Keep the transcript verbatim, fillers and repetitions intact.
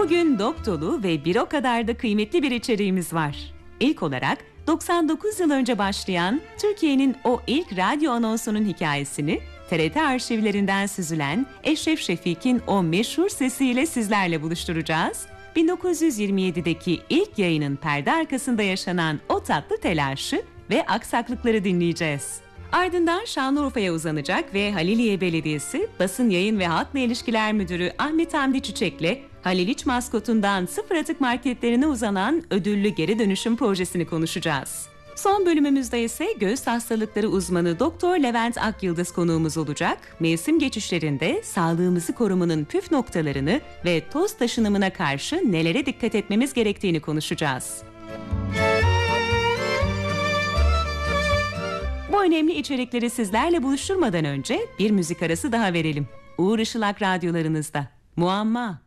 Bugün dop dolu ve bir o kadar da kıymetli bir içeriğimiz var. İlk olarak doksan dokuz yıl önce başlayan Türkiye'nin o ilk radyo anonsunun hikayesini T R T arşivlerinden süzülen Eşref Şefik'in o meşhur sesiyle sizlerle buluşturacağız. bin dokuz yüz yirmi yedideki ilk yayının perde arkasında yaşanan o tatlı telaşı ve aksaklıkları dinleyeceğiz. Ardından Şanlıurfa'ya uzanacak ve Haliliye Belediyesi Basın Yayın ve Halkla İlişkiler Müdürü Ahmet Hamdi Çiçek'le Haliliç maskotundan sıfır atık marketlerine uzanan ödüllü geri dönüşüm projesini konuşacağız. Son bölümümüzde ise göğüs hastalıkları uzmanı Doktor Levent Akyıldız konuğumuz olacak. Mevsim geçişlerinde sağlığımızı korumanın püf noktalarını ve toz taşınımına karşı nelere dikkat etmemiz gerektiğini konuşacağız. Bu önemli içerikleri sizlerle buluşturmadan önce bir müzik arası daha verelim. Uğur Işılak radyolarınızda. Muamma.